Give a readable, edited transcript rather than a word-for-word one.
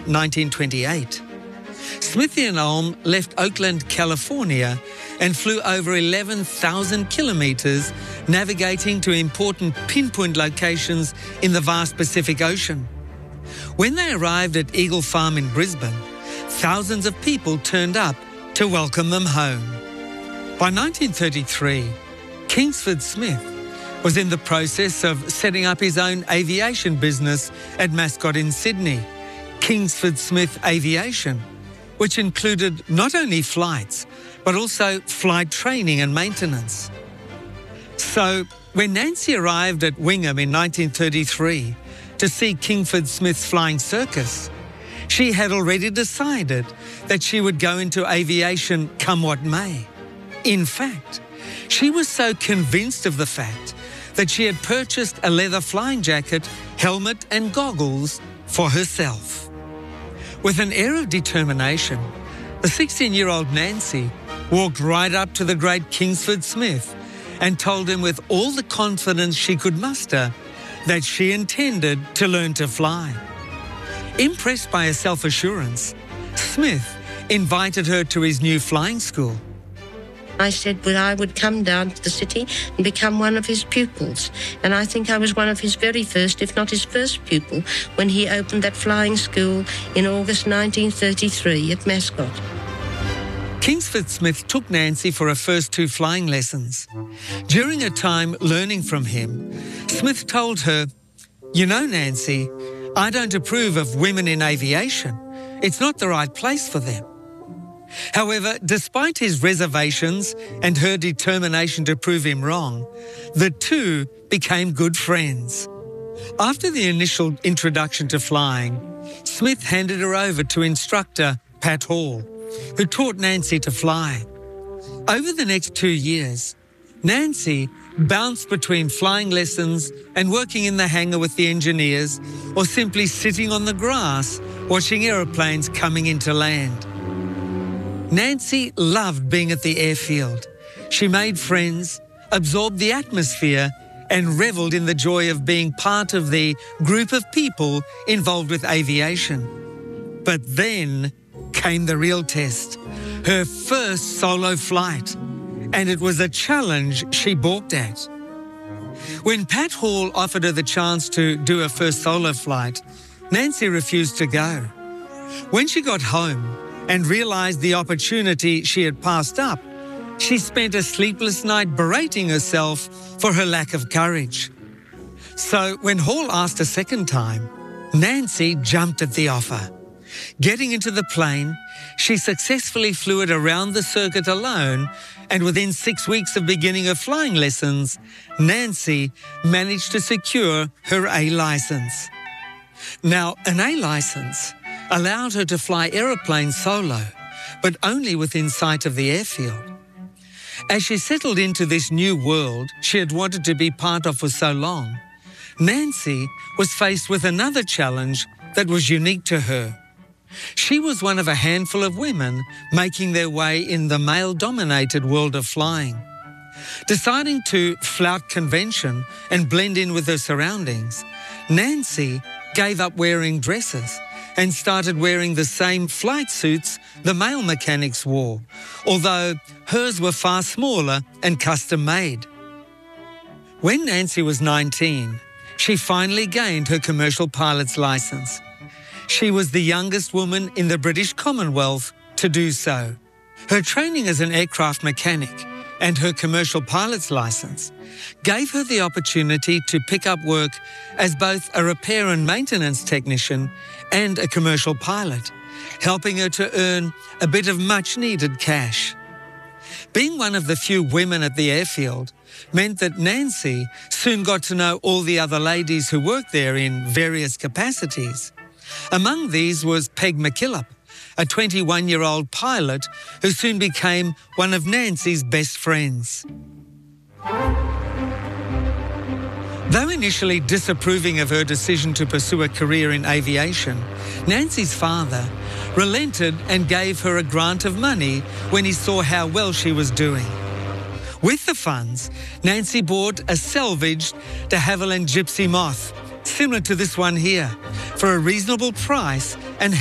1928. Smithy and Ulm left Oakland, California, and flew over 11,000 kilometres, navigating to important pinpoint locations in the vast Pacific Ocean. When they arrived at Eagle Farm in Brisbane, thousands of people turned up to welcome them home. By 1933, Kingsford Smith was in the process of setting up his own aviation business at Mascot in Sydney, Kingsford Smith Aviation, which included not only flights, but also flight training and maintenance. So, when Nancy arrived at Wingham in 1933 to see Kingsford Smith's flying circus, she had already decided that she would go into aviation come what may. In fact, she was so convinced of the fact that she had purchased a leather flying jacket, helmet and goggles for herself. With an air of determination, the 16-year-old Nancy walked right up to the great Kingsford Smith and told him with all the confidence she could muster that she intended to learn to fly. Impressed by her self-assurance, Smith invited her to his new flying school. I said that I would come down to the city and become one of his pupils. And I think I was one of his very first, if not his first pupil, when he opened that flying school in August 1933 at Mascot. Kingsford Smith took Nancy for her first 2 flying lessons. During her time learning from him, Smith told her, "You know, Nancy, I don't approve of women in aviation. It's not the right place for them." However, despite his reservations and her determination to prove him wrong, the two became good friends. After the initial introduction to flying, Smith handed her over to instructor Pat Hall, who taught Nancy to fly. Over the next 2 years, Nancy bounced between flying lessons and working in the hangar with the engineers, or simply sitting on the grass watching aeroplanes coming into land. Nancy loved being at the airfield. She made friends, absorbed the atmosphere, and revelled in the joy of being part of the group of people involved with aviation. But then came the real test, her first solo flight, and it was a challenge she balked at. When Pat Hall offered her the chance to do her first solo flight, Nancy refused to go. When she got home and realised the opportunity she had passed up, she spent a sleepless night berating herself for her lack of courage. So when Hall asked a second time, Nancy jumped at the offer. Getting into the plane, she successfully flew it around the circuit alone, and within 6 weeks of beginning her flying lessons, Nancy managed to secure her A licence. Now, an A licence allowed her to fly aeroplanes solo, but only within sight of the airfield. As she settled into this new world she had wanted to be part of for so long, Nancy was faced with another challenge that was unique to her. She was one of a handful of women making their way in the male-dominated world of flying. Deciding to flout convention and blend in with her surroundings, Nancy gave up wearing dresses and started wearing the same flight suits the male mechanics wore, although hers were far smaller and custom-made. When Nancy was 19, she finally gained her commercial pilot's licence. She was the youngest woman in the British Commonwealth to do so. Her training as an aircraft mechanic and her commercial pilot's licence gave her the opportunity to pick up work as both a repair and maintenance technician and a commercial pilot, helping her to earn a bit of much-needed cash. Being one of the few women at the airfield meant that Nancy soon got to know all the other ladies who worked there in various capacities. Among these was Peg McKillop, a 21-year-old pilot who soon became one of Nancy's best friends. Though initially disapproving of her decision to pursue a career in aviation, Nancy's father relented and gave her a grant of money when he saw how well she was doing. With the funds, Nancy bought a salvaged de Havilland Gypsy Moth, similar to this one here, for a reasonable price and